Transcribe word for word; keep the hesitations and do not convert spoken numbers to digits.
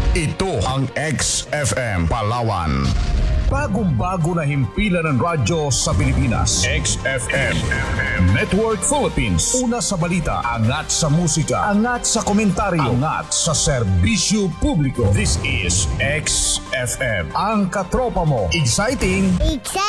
Ito ang X F M Palawan. Bagong-bago na himpilan ng radyo sa Pilipinas. X F M Network Philippines. Una sa balita, angat sa musika, angat sa komentaryo, angat sa serbisyo publiko. This is X F M. Ang katropa mo. Exciting! Exciting!